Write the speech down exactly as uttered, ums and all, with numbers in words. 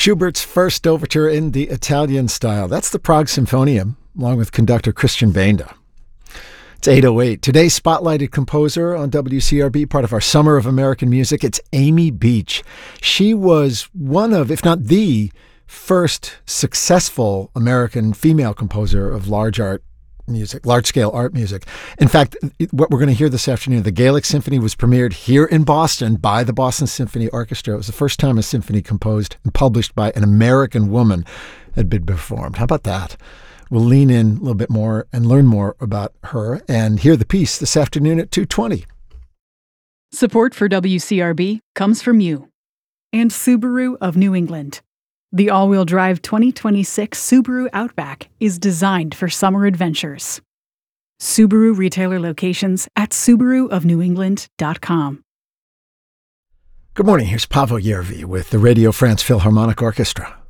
Schubert's first overture in the Italian style. That's the Prague Symphonium, along with conductor Christian Benda. It's eight oh eight. Today's spotlighted composer on W C R B, part of our Summer of American Music, it's Amy Beach. She was one of, if not the first successful American female composer of large art music, large-scale art music. In fact, what we're going to hear this afternoon, the Gaelic Symphony was premiered here in Boston by the Boston Symphony Orchestra. It was the first time a symphony composed and published by an American woman had been performed. How about that? We'll lean in a little bit more and learn more about her and hear the piece this afternoon at two twenty. Support for W C R B comes from you and Subaru of New England. The all-wheel drive twenty twenty-six Subaru Outback is designed for summer adventures. Subaru retailer locations at subaru of new england dot com. Good morning. Here's Paavo Järvi with the Radio France Philharmonic Orchestra.